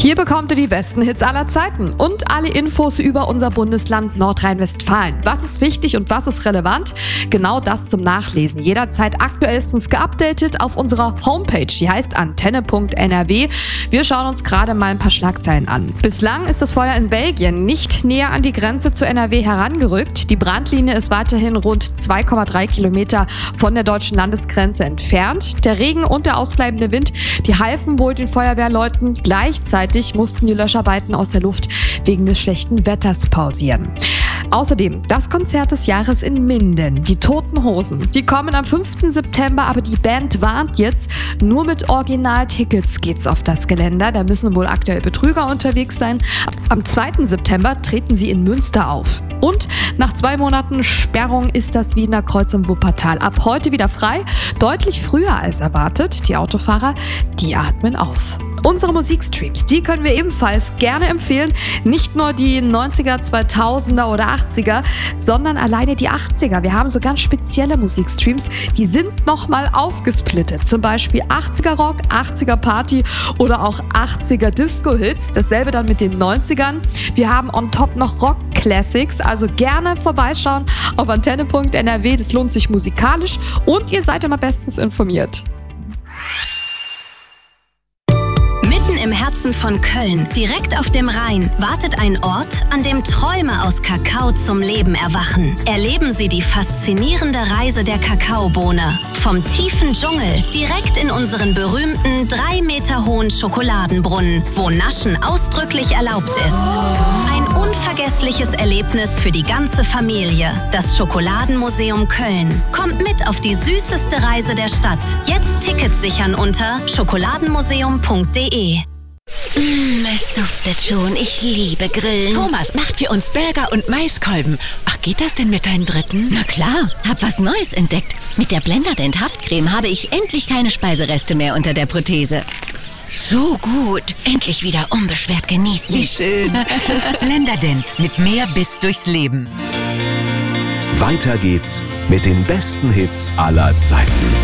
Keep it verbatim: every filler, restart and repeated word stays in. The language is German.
Hier bekommt ihr die besten Hits aller Zeiten und alle Infos über unser Bundesland Nordrhein-Westfalen. Was ist wichtig und was ist relevant? Genau das zum Nachlesen. Jederzeit aktuellstens geupdatet auf unserer Homepage. Die heißt antenne punkt n r w. Wir schauen uns gerade mal ein paar Schlagzeilen an. Bislang ist das Feuer in Belgien nicht näher an die Grenze zu N R W herangerückt. Die Brandlinie ist weiterhin rund zwei Komma drei Kilometer von der deutschen Landesgrenze entfernt. Der Regen und der ausbleibende Wind, die halfen wohl den Feuerwehrleuten. Gleichzeitig mussten die Löscharbeiten aus der Luft wegen des schlechten Wetters pausieren. Außerdem das Konzert des Jahres in Minden, die Toten Hosen. Die kommen am fünften September, aber die Band warnt jetzt, nur mit Originaltickets geht's auf das Geländer. Da müssen wohl aktuell Betrüger unterwegs sein. Am zweiten September treten sie in Münster auf. Und nach zwei Monaten Sperrung ist das Wiener Kreuz im Wuppertal ab heute wieder frei. Deutlich früher als erwartet. Die Autofahrer, die atmen auf. Unsere Musikstreams, die können wir ebenfalls gerne empfehlen. Nicht nur die neunziger, zweitausender oder achtziger, sondern alleine die achtziger. Wir haben so ganz spezielle Musikstreams, die sind nochmal aufgesplittet. Zum Beispiel achtziger Rock, achtziger Party oder auch achtziger Disco-Hits. Dasselbe dann mit den neunzigern. Wir haben on top noch Rock-Classics, also gerne vorbeischauen auf antenne punkt n r w. Das lohnt sich musikalisch und ihr seid immer bestens informiert. Im Herzen von Köln, direkt auf dem Rhein, wartet ein Ort, an dem Träume aus Kakao zum Leben erwachen. Erleben Sie die faszinierende Reise der Kakaobohne. Vom tiefen Dschungel direkt in unseren berühmten drei Meter hohen Schokoladenbrunnen, wo Naschen ausdrücklich erlaubt ist. Ein unvergessliches Erlebnis für die ganze Familie. Das Schokoladenmuseum Köln. Kommt mit auf die süßeste Reise der Stadt. Jetzt Tickets sichern unter schokoladenmuseum punkt d e. Mm, es duftet schon. Ich liebe Grillen. Thomas macht für uns Burger und Maiskolben. Ach, geht das denn mit deinem dritten? Na klar, hab was Neues entdeckt. Mit der Blenderdent Haftcreme habe ich endlich keine Speisereste mehr unter der Prothese. So gut. Endlich wieder unbeschwert genießen. Wie schön. Blenderdent mit mehr Biss durchs Leben. Weiter geht's mit den besten Hits aller Zeiten.